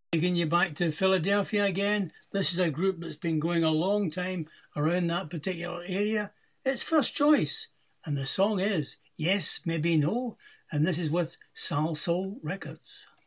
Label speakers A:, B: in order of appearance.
A: Taking you back to Philadelphia again. This is a group that's been going a long time around that particular area. It's First Choice, and the song is Yes, Maybe No, and this is with Salsoul Records.